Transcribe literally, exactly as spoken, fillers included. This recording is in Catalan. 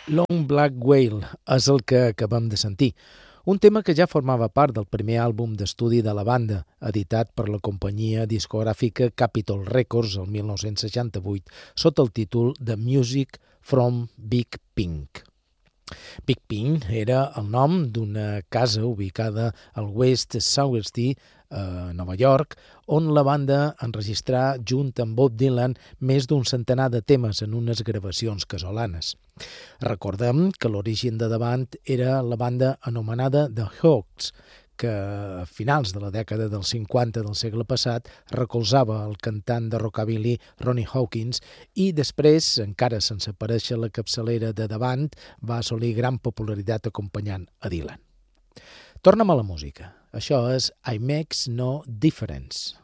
Long Black Whale és el que acabem de sentir, un tema que ja formava part del primer àlbum d'estudi de la banda, editat per la companyia discogràfica Capitol Records el mil nou-cents seixanta-vuit, sota el títol The Music from Big Pink. Big Pink era el nom d'una casa ubicada al West Southside, a Nova York, on la banda enregistrà junt amb Bob Dylan més d'un centenar de temes en unes gravacions casolanes. Recordem que l'origen de The Band era la banda anomenada The Hawks, que a finals de la dècada dels cinquanta del segle passat recolzava el cantant de rockabilly Ronnie Hawkins i després, encara sense aparèixer la capçalera de The Band, va assolir gran popularitat acompanyant a Dylan. Torna'm a la música. Això és I Makes No Difference.